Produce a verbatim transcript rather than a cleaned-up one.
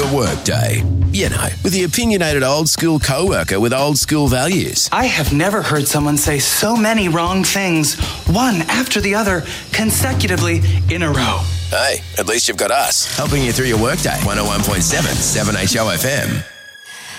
your workday. You know, with the opinionated old school co-worker with old school values. I have never heard someone say so many wrong things, one after the other, consecutively in a row. Hey, at least you've got us, helping you through your workday. one oh one point seven, seven H O F M.